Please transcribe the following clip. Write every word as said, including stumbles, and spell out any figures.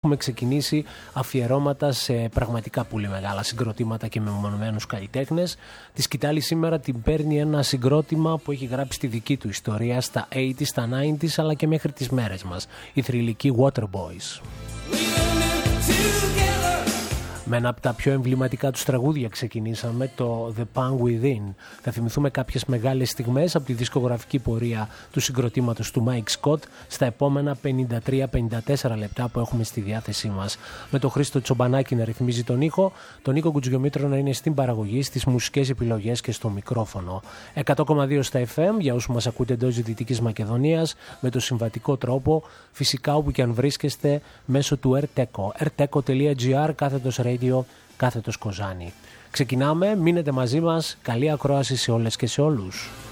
Έχουμε ξεκινήσει αφιερώματα σε πραγματικά πολύ μεγάλα συγκροτήματα και μεμονωμένους καλλιτέχνες. Τη σκητάλη σήμερα την παίρνει ένα συγκρότημα που έχει γράψει τη δική του ιστορία στα ογδόντα, στα ενενήντα αλλά και μέχρι τις μέρες μας. Οι θρυλικοί Waterboys. Με ένα από τα πιο εμβληματικά τους τραγούδια ξεκινήσαμε, το The Pang Within. Θα θυμηθούμε κάποιες μεγάλες στιγμές από τη δισκογραφική πορεία του συγκροτήματος του Mike Scott στα επόμενα πενήντα τρία πενήντα τέσσερα λεπτά που έχουμε στη διάθεσή μας. Με τον Χρήστο Τσομπανάκη να ρυθμίζει τον ήχο, τον Νίκο Κουτζιομήτρο να είναι στην παραγωγή, στις μουσικές επιλογές και στο μικρόφωνο. εκατό κόμμα δύο στα εφ εμ για όσους μας ακούτε εντός Δυτικής Μακεδονίας, με το συμβατικό τρόπο, φυσικά όπου και αν βρίσκεστε, μέσω του ερτέκο, ερτέκο τελεία τζι άρ κάθετος radio, κάθετος Κοζάνη. Ξεκινάμε, μείνετε μαζί μας, καλή ακρόαση σε όλες και σε όλους.